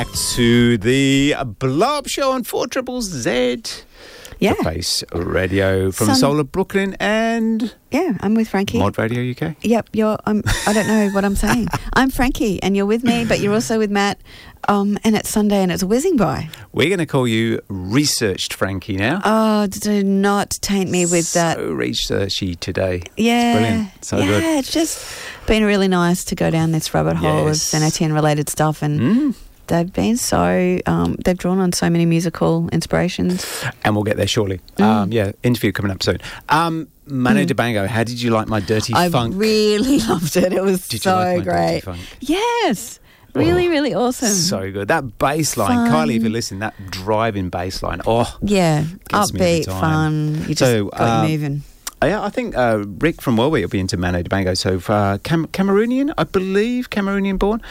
To the Blow Up Show on 4ZZZ. Yeah. The Face Radio from the soul of Brooklyn and... Yeah, I'm with Frankie. Mod Radio UK. Yep, I don't know what I'm saying. I'm Frankie and you're with me, but you're also with Matt. And it's Sunday and it's whizzing by. We're going to call you Researched Frankie now. Oh, do not taint me with that. So researchy today. Yeah. It's brilliant. So good. Yeah, it's just been really nice to go down this rabbit hole of Saint Etienne related stuff and... They've been they've drawn on so many musical inspirations. And we'll get there shortly. Interview coming up soon. Manu Dibango, how did you like my Dirty Funk? I really loved it. It was Did you like my great. Dirty Funk? Yes. Really, really awesome. So good. That bass line, Kylie, if you listen, that driving bass line. Oh, yeah. gets me every Upbeat, time. fun. You just got you moving. Yeah, I think Rick from Warwick will be into Manu Dibango. So Cameroonian, I believe, Cameroonian born.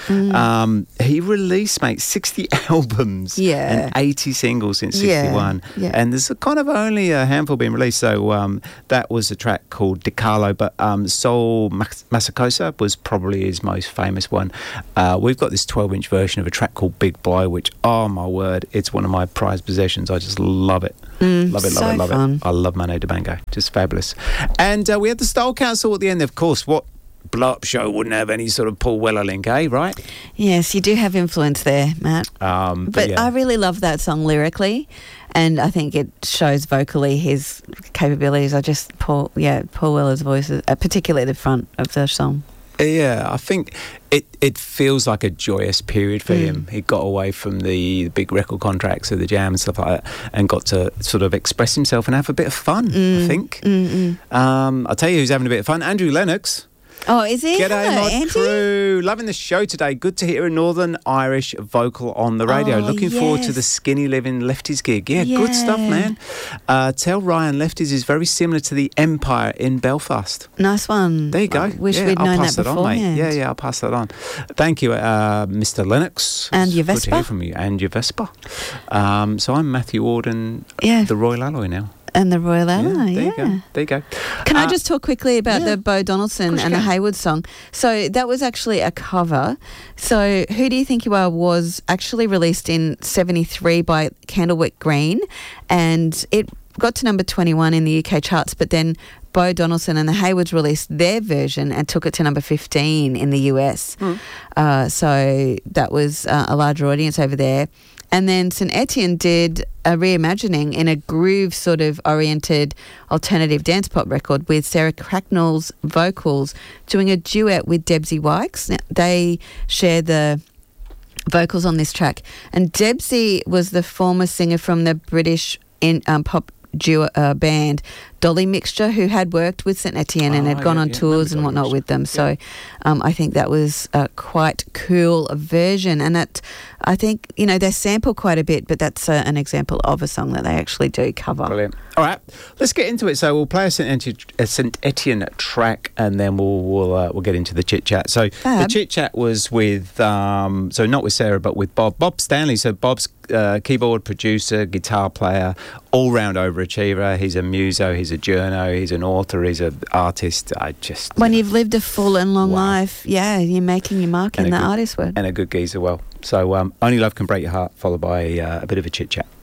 He released, mate, 60 albums and 80 singles since 61. Yeah. And there's kind of only a handful being released. So that was a track called Decalo, but Soul Masakosa was probably his most famous one. We've got this 12-inch version of a track called Big Boy, which, oh my word, it's one of my prized possessions. I just love it. Love it. I love Manu Dibango. Just fabulous. And we had the Style Council at the end. Of course, what blow-up show wouldn't have any sort of Paul Weller link, right? Yes, you do have influence there, Matt. But I really love that song lyrically, and I think it shows vocally his capabilities. Paul Weller's voice, particularly the front of the song. Yeah, I think it feels like a joyous period for him. He got away from the big record contracts of the Jam and stuff like that and got to sort of express himself and have a bit of fun, I think. I'll tell you who's having a bit of fun. Andrew Lennox. Oh, is he? G'day, Hello, Mod Andy. Crew. Loving the show today. Good to hear a Northern Irish vocal on the radio. Looking forward to the Skinny Living Lefties gig. Yeah, good stuff, man. Tell Ryan Lefties is very similar to the Empire in Belfast. Nice one. There you go. I wish we'd known that beforehand. Yeah, I'll pass that on. Thank you, Mr. Lennox. And your Vespa. Good to hear from you. And your Vespa. So I'm Matthew Warden, the Royal Alloy now. And the Royal Alloy, There you go. Can I just talk quickly about the Bo Donaldson and the Hayward song? So that was actually a cover. So Who Do You Think You Are was actually released in 73 by Candlewick Green, and it got to number 21 in the UK charts, but then Bo Donaldson and the Haywards released their version and took it to number 15 in the US. So that was a larger audience over there. And then Saint Etienne did a reimagining in a groove sort of oriented alternative dance pop record with Sarah Cracknell's vocals doing a duet with Debsy Wykes. Now, they share the vocals on this track. And Debsy was the former singer from the British pop duo band Dolly Mixture, who had worked with Saint Etienne and had gone on tours and whatnot with them. So I think that was a quite cool version. And that, I think, they sample quite a bit, but that's an example of a song that they actually do cover. Brilliant. All right, let's get into it. So we'll play a Saint Etienne track, and then we'll get into the chit chat. So the chit chat was with so not with Sarah, but with Bob Stanley. So Bob's keyboard producer, guitar player, all round overachiever. He's a muso. He's a journo. He's an author. He's an artist. When you've lived a full and long life, you're making your mark in the artist world. And a good geezer, well. So Only Love Can Break Your Heart, followed by a bit of a chit chat.